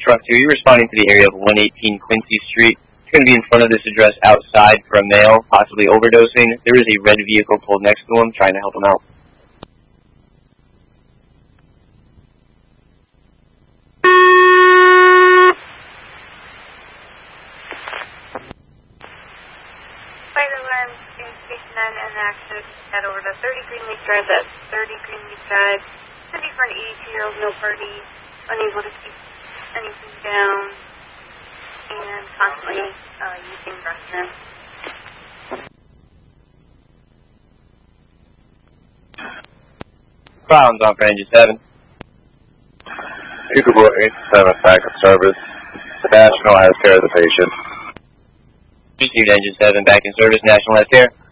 Truck 2, you're responding to the area of 118 Quincy Street. It's going to be in front of this address outside for a male, possibly overdosing. There is a red vehicle pulled next to him, trying to help him out. And access head over to 30 Greenleaf Drive. That's 30 Greenleaf Drive. Could be for an 82-year-old, no party, unable to keep anything down, and constantly using the restroom. Problems on for engine 7. Eagle 87 back in service. National has care of the patient. Received engine 7 back in service. National has care.